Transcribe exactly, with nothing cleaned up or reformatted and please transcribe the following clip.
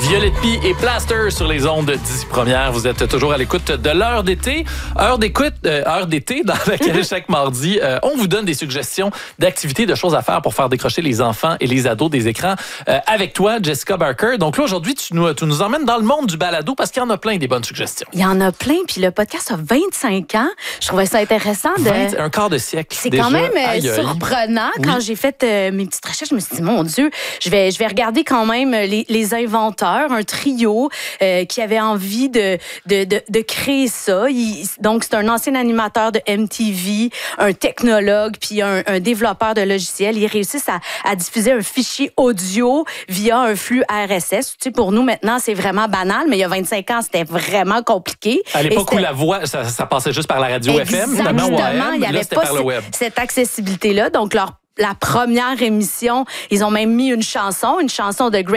Violette P et Plaster sur les ondes d'ici première. Vous êtes toujours à l'écoute de l'heure d'été. Heure d'écoute, euh, heure d'été dans laquelle chaque mardi, euh, on vous donne des suggestions d'activités, de choses à faire pour faire décrocher les enfants et les ados des écrans. Euh, avec toi, Jessica Barker. Donc là, aujourd'hui, tu nous, tu nous emmènes dans le monde du balado parce qu'il y en a plein des bonnes suggestions. Il y en a plein, puis le podcast a vingt-cinq ans. Je trouvais ça intéressant. De... vingt, un quart de siècle. C'est déjà. quand même euh, aïe, aïe. surprenant. Oui. Quand j'ai fait euh, mes petites recherches, je me suis dit, mon Dieu, je vais, je vais regarder quand même les, les inventeurs, un trio euh, qui avait envie de, de, de, de créer ça. Il, donc, c'est un ancien animateur de M T V, un technologue, puis un, un développeur de logiciels. Ils réussissent à, à diffuser un fichier audio via un flux R S S. Tu sais, pour nous, maintenant, c'est vraiment banal, mais il y a vingt-cinq ans, c'était vraiment compliqué. À l'époque où la voix, ça, ça passait juste par la radio Exactement, F M, finalement, ou A M, il n'y là, avait c'était pas par le web. cette accessibilité-là. Donc, leur la première émission, ils ont même mis une chanson, une chanson de Grace